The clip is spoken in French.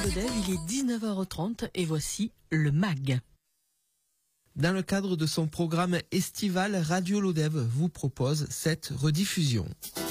Lodève, il est 19h30 et voici le MAG. Dans le cadre de son programme estival, Radio Lodève vous propose cette rediffusion.